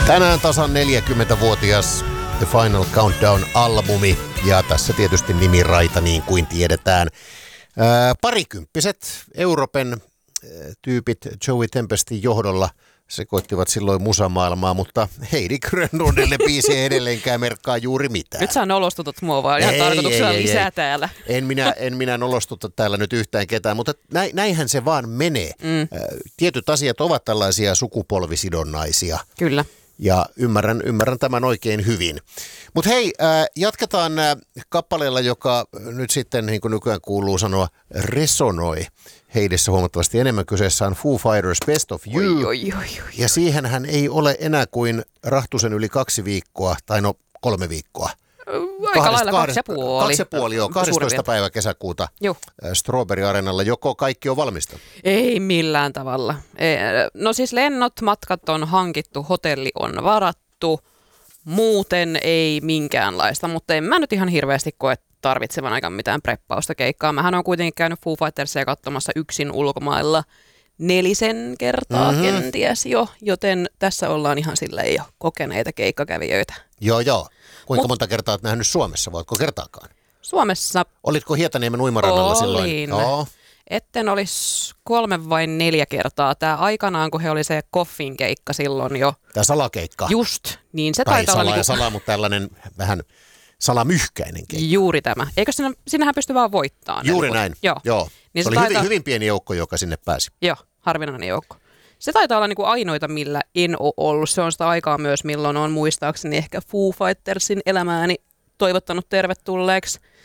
Tänään tasan 40-vuotias The Final Countdown-albumi ja tässä tietysti nimiraita niin kuin tiedetään. Parikymppiset Europen tyypit Joey Tempestin johdolla sekoittivat silloin musamaailmaa, mutta Heidi Grönlundille biisi ei edelleenkään merkkaa juuri mitään. Nyt sä nolostutut mua vaan ihan tarkoituksella lisää täällä. En minä nolostuta täällä nyt yhtään ketään, mutta näinhän se vaan menee. Tietyt asiat ovat tällaisia sukupolvisidonnaisia. Kyllä. Ja ymmärrän tämän oikein hyvin. Mutta hei, jatketaan kappaleella, joka nyt sitten, niin kuin nykyään kuuluu sanoa, resonoi Heidissä huomattavasti enemmän. Kyseessä on Foo Fighters Best of You. Ja siihenhän ei ole enää kuin rahtusen yli 2 viikkoa, tai 3 viikkoa. Aika lailla 2,5, joo. 12. päivä kesäkuuta Strawberry Arenalla. Joko kaikki on valmista? Ei millään tavalla. No siis lennot, matkat on hankittu, hotelli on varattu. Muuten ei minkäänlaista, mutta en mä nyt ihan hirveästi koe tarvitsevan aikaan mitään preppausta keikkaa. Mähän on kuitenkin käynyt Foo Fightersia katsomassa yksin ulkomailla 4 kertaa kenties jo, joten tässä ollaan ihan silleen jo kokeneita keikkakävijöitä. Joo. Kuinka monta kertaa olet nähnyt Suomessa? Voitko kertaakaan? Suomessa. Olitko Hietaniemen uimarannalla silloin? Olin. Etten olisi 3 vai 4 kertaa. Tämä aikanaan, kun he oli se Koffin keikka silloin jo. Tämä salakeikka. Just, niin se tai taitaa olla salaa ja salaa, mutta tällainen vähän salamyhkäinen keikka. Juuri tämä. Eikö sinnehän pysty vaan voittamaan? Juuri näin. Joo. Niin se oli hyvin pieni joukko, joka sinne pääsi. Joo, harvinainen joukko. Se taitaa olla ainoita, millä en ole ollut. Se on sitä aikaa myös, milloin on muistaakseni ehkä Foo Fightersin elämääni toivottanut tervetulleeksi.